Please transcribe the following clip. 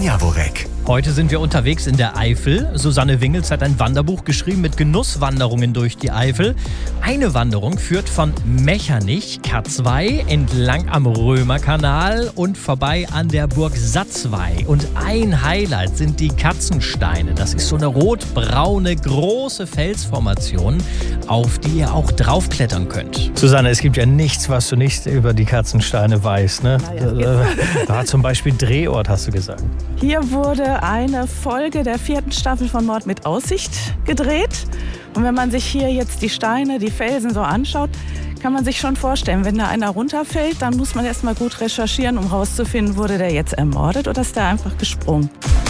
Jaworek. Heute sind wir unterwegs in der Eifel. Susanne Wingels hat ein Wanderbuch geschrieben mit Genusswanderungen durch die Eifel. Eine Wanderung führt von Mechernich, Katzwey, entlang am Römerkanal und vorbei an der Burg Satzwey. Und ein Highlight sind die Katzensteine. Das ist so eine rotbraune, große Felsformation, auf die ihr auch draufklettern könnt. Susanne, es gibt ja nichts, was du nicht über die Katzensteine weißt, ne? Da war zum Beispiel Drehort, hast du gesagt. Hier wurde eine Folge der 4. Staffel von Mord mit Aussicht gedreht. Und wenn man sich hier jetzt die Steine, die Felsen so anschaut, kann man sich schon vorstellen, wenn da einer runterfällt, dann muss man erst mal gut recherchieren, um rauszufinden, wurde der jetzt ermordet oder ist der einfach gesprungen.